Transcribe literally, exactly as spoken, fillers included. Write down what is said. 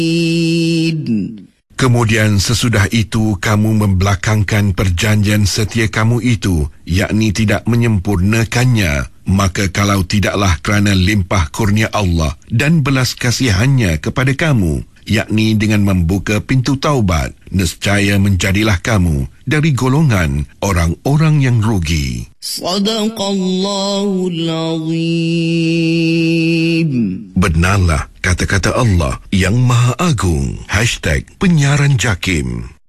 Kemudian sesudah itu kamu membelakangkan perjanjian setia kamu itu, yakni tidak menyempurnakannya. Maka kalau tidaklah kerana limpah kurnia Allah dan belas kasihannya kepada kamu, yakni dengan membuka pintu taubat, nescaya menjadilah kamu dari golongan orang-orang yang rugi. Sadaqallahul Azim. Benarlah kata-kata Allah yang Maha Agung. Hashtag Penyiaran Jakim.